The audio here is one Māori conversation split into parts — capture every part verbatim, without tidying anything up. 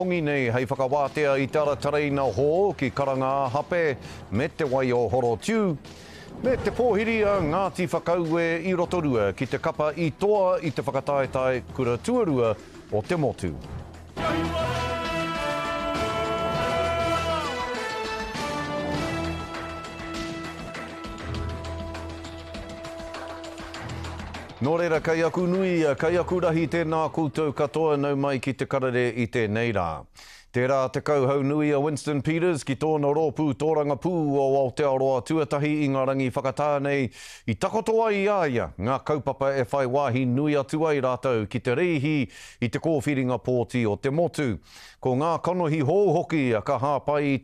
Kongi nei hei whakawātea I tara tareina hō ki karanga hape me te wai o horo tiu. Me te pōhiria Ngāti Whakaue I rotorua ki te kapa I toa I te whakataetai kura tuarua o te motu. Nō reira, kai aku nui, kai aku rahi tēnā koutou katoa nau mai ki te karare I tēnei rā. Tērā te kauhau nui a Winston Peters ki tōna rōpū tōranga pū o Aotearoa tuatahi I ngā rangi whakatānei I takotoa I āia ngā kaupapa e whai wāhi nui atu ai rātou ki te reihi I te kōwhiringa pōti o te motu. Ko ngā kanohi hōhoki a ka hāpai I te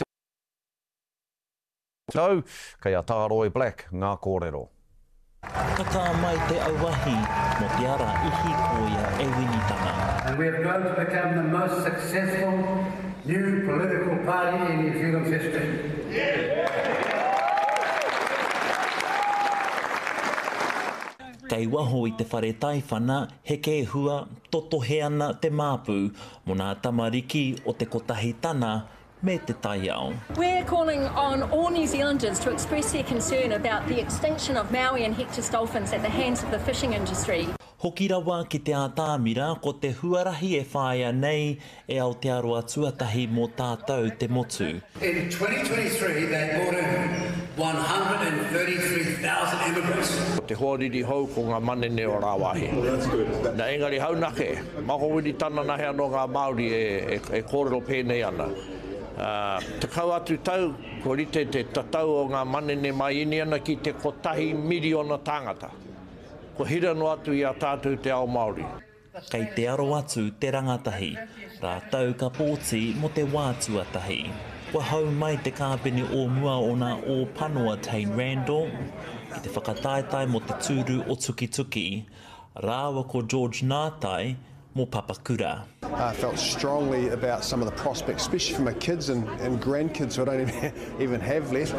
tau, kei a Tāroe Black ngā kōrero. Taka mai te auahi mo te ara ihi koia e winitanga. And we are going to become the most successful new political party in New Zealand's history. Yeah. Kei waho I te whare taiwhana, heke hua, toto he ana te māpū, mo nā tamariki o te kotahi tana, me te tai ao. We're calling on all New Zealanders to express their concern about the extinction of Maui and Hector's dolphins at the hands of the fishing industry. Hoki rawa ki te ātāmira ko te huarahi e whāia nei e Aotearoa tuatahi mō tātou te motu. In twenty twenty-three, they brought in one hundred thirty-three thousand immigrants. Te hōriri hau ko ngā manene o Rāwahi. Na engari haunake, mako wini tana nahe anō ngā Māori e, e, e kōrero pēnei ana. Uh, te kau atu tau, ko rite te tatau o ngā manene mai ini ana ki te kotahi miliona tāngata. Ko hira no atu I a tātou te ao Māori. Kei te aro atu te rangatahi, rātau ka pōti mo te wātuatahi. Kua hau mai te kāpeni o mua o nā o Panoa Tain Randall, ki te whakataetai mo te tūru o Tuki Tuki, rāwa ko George Ngātai mo Papakura. I felt strongly about some of the prospects, especially for my kids and, and grandkids who I don't even, even have left.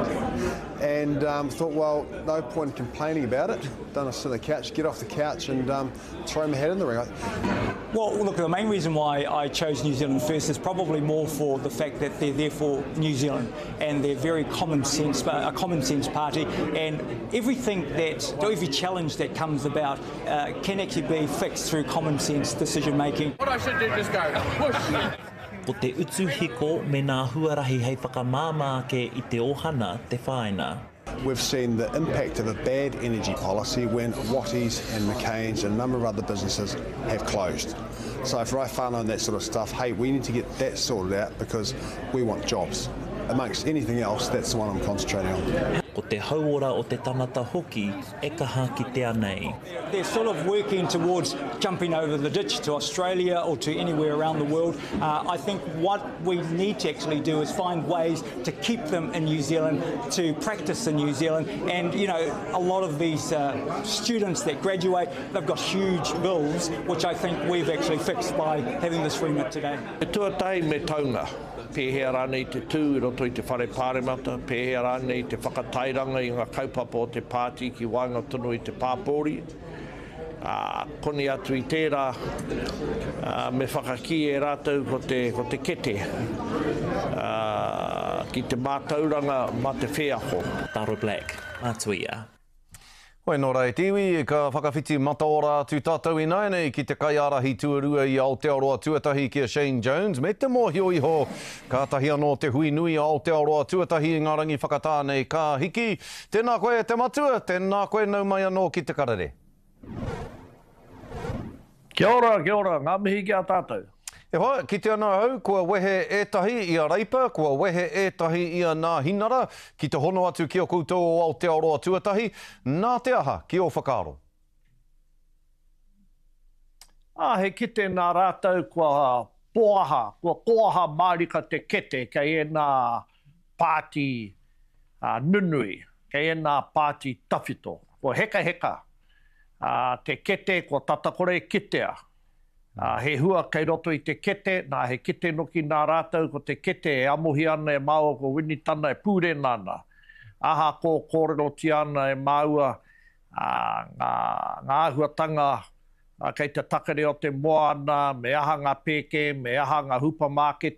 And um, thought, well, no point in complaining about it. Done a sit on the couch, get off the couch and um, throw my hat in the ring. Well, look, the main reason why I chose New Zealand First is probably more for the fact that they're there for New Zealand and they're very common sense, a common sense party, and everything that, every challenge that comes about uh, can actually be fixed through common sense decision making. What I should do, just go, push. Ko te utu hiko me nā huarahi hei whakamāmāke I te ohana te whaina. We've seen the impact of a bad energy policy when Watties and McCain's and a number of other businesses have closed. So for I whānau and that sort of stuff, hey, we need to get that sorted out because we want jobs. Amongst anything else, that's the one I'm concentrating on. Ko te hauora o te tanata hoki e kaha ki te anei. They're sort of working towards jumping over the ditch to Australia or to anywhere around the world. Uh, I think what we need to actually do is find ways to keep them in New Zealand, to practice in New Zealand. And, you know, a lot of these uh, students that graduate, they've got huge bills, which I think we've actually fixed by having this remit today. Te tuatai me taunga. Pēhea rānei te tū I roto I te whare pāremata, pēhea rānei te whakatairanga I ngā kaupapa o te pāti ki wāinga tonu I te pāpōri. Uh, koni atu I tērā, uh, me whakaki e rātou ko te, ko te kete, uh, ki te mātauranga ma te wheako. Tāroe Black, mātuia. Hoi nō rai tiwi, ka whakawhiti mataora tu tātou I nei ki te kaiarahi tuarua I Aotearoa tuatahi ki a Shane Jones. Me te mōhio iho, ka tahi anō te hui nui a Aotearoa tuatahi I ngā rangi whakatānei ka hiki. Tēnā koe te matua, tēnā koe nau mai anō ki te karare. Kia ora, kia ora, ngā mihi ki a tātou. E hoa, ki te ana hau, kua wehe ētahi I a Reipa, kua wehe ētahi I a Ngā Hinara, ki te hono atu ki o koutou o Aotearoa tuatahi, nā te aha ki o whakaaro. Ah, he kite nā rātou kua poaha, kua koaha mārika te kete, kei e nā pāti uh, nunui, kei e nā pāti tawhito, kua heka heka. Uh, te kete, kua tatakore kitea. Uh, he hua kei roto I te kete, nā he kete noki nā rātou ko te kete e amohi ana e māua ko winitana e pūre nāna. Aha ko kōrero ti ana e māua uh, ngā, ngā ahuatanga a kei te takare o te moana, me aha ngā peke, me aha ngā hupamarket,